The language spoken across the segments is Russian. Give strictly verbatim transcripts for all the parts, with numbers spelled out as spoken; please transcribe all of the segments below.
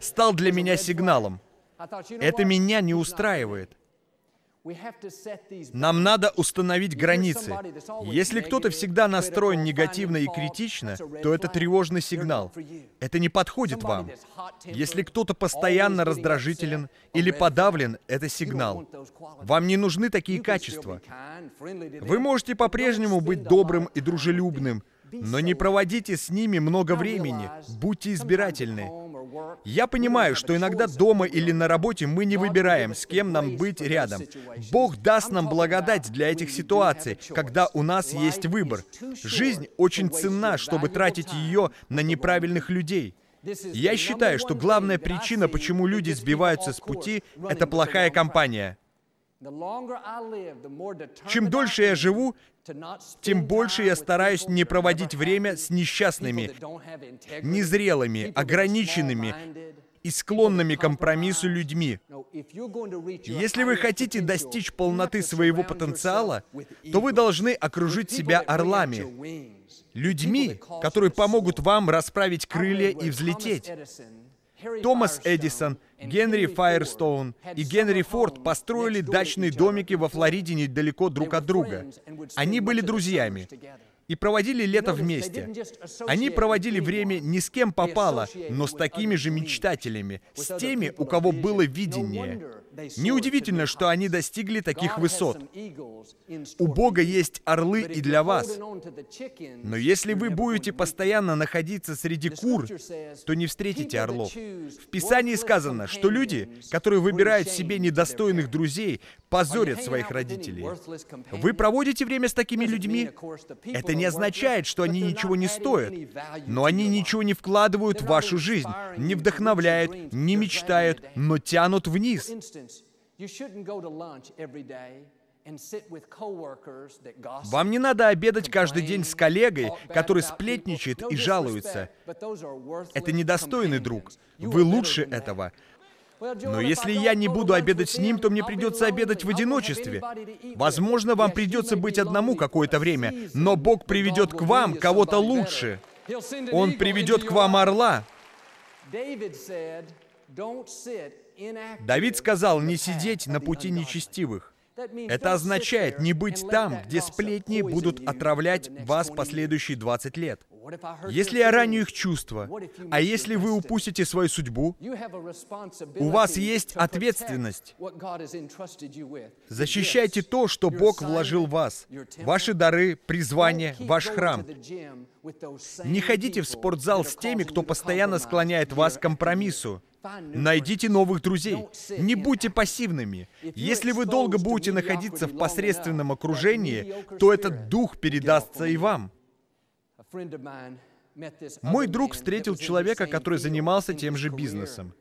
стал для меня сигналом. Это меня не устраивает. Нам надо установить границы. Если кто-то всегда настроен негативно и критично, то это тревожный сигнал. Это не подходит вам. Если кто-то постоянно раздражителен или подавлен, это сигнал. Вам не нужны такие качества. Вы можете по-прежнему быть добрым и дружелюбным, но не проводите с ними много времени. Будьте избирательны. Я понимаю, что иногда дома или на работе мы не выбираем, с кем нам быть рядом. Бог даст нам благодать для этих ситуаций, когда у нас есть выбор. Жизнь очень ценна, чтобы тратить ее на неправильных людей. Я считаю, что главная причина, почему люди сбиваются с пути, это плохая компания. Чем дольше я живу, тем больше я стараюсь не проводить время с несчастными, незрелыми, ограниченными и склонными к компромиссу людьми. Если вы хотите достичь полноты своего потенциала, то вы должны окружить себя орлами, людьми, которые помогут вам расправить крылья и взлететь. Томас Эдисон, Генри Файерстоун и Генри Форд построили дачные домики во Флориде недалеко друг от друга. Они были друзьями и проводили лето вместе. Они проводили время не с кем попало, но с такими же мечтателями, с теми, у кого было видение. Неудивительно, что они достигли таких высот. У Бога есть орлы и для вас. Но если вы будете постоянно находиться среди кур, то не встретите орлов. В Писании сказано, что люди, которые выбирают себе недостойных друзей, позорят своих родителей. Вы проводите время с такими людьми? Это не означает, что они ничего не стоят, но они ничего не вкладывают в вашу жизнь, не вдохновляют, не мечтают, но тянут вниз. Вам не надо обедать каждый день с коллегой, который сплетничает и жалуется. Это недостойный друг. Вы лучше этого. Но если я не буду обедать с ним, то мне придется обедать в одиночестве. Возможно, вам придется быть одному какое-то время, но Бог приведет к вам кого-то лучше. Он приведет к вам орла. Давид сказал не сидеть на пути нечестивых. Это означает не быть там, где сплетни будут отравлять вас последующие двадцать лет. Если я раню их чувства, а если вы упустите свою судьбу, у вас есть ответственность. Защищайте то, что Бог вложил в вас. Ваши дары, призвание, ваш храм. Не ходите в спортзал с теми, кто постоянно склоняет вас к компромиссу. Найдите новых друзей. Не будьте пассивными. Если вы долго будете находиться в посредственном окружении, то этот дух передастся и вам. Мой друг встретил человека, который занимался тем же бизнесом.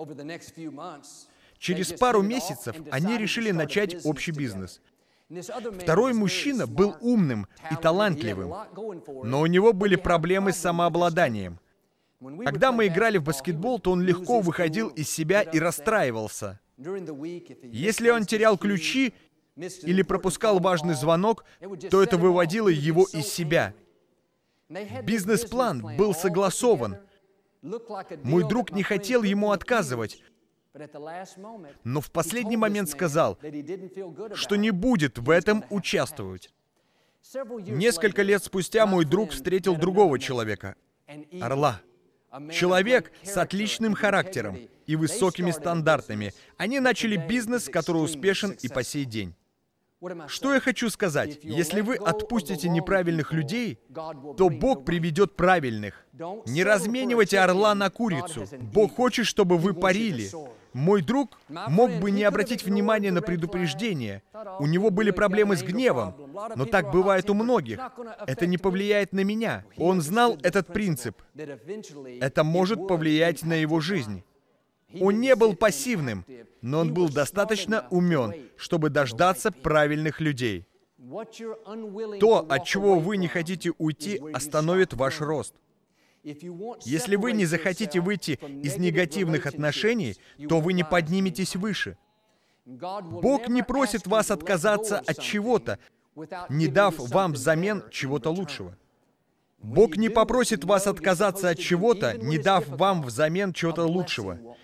Через пару месяцев они решили начать общий бизнес. Второй мужчина был умным и талантливым, но у него были проблемы с самообладанием. Когда мы играли в баскетбол, то он легко выходил из себя и расстраивался. Если он терял ключи или пропускал важный звонок, то это выводило его из себя. Бизнес-план был согласован. Мой друг не хотел ему отказывать, но в последний момент сказал, что не будет в этом участвовать. Несколько лет спустя мой друг встретил другого человека, орла. Человек с отличным характером и высокими стандартами. Они начали бизнес, который успешен и по сей день. Что я хочу сказать? Если вы отпустите неправильных людей, то Бог приведет правильных. Не разменивайте орла на курицу. Бог хочет, чтобы вы парили. Мой друг мог бы не обратить внимания на предупреждение. У него были проблемы с гневом, но так бывает у многих. Это не повлияет на меня. Он знал этот принцип. Это может повлиять на его жизнь. Он не был пассивным, но он был достаточно умен, чтобы дождаться правильных людей. То, от чего вы не хотите уйти, остановит ваш рост. Если вы не захотите выйти из негативных отношений, то вы не подниметесь выше. Бог не просит вас отказаться от чего-то, не дав вам взамен чего-то лучшего. Бог не попросит вас отказаться от чего-то, не дав вам взамен чего-то лучшего.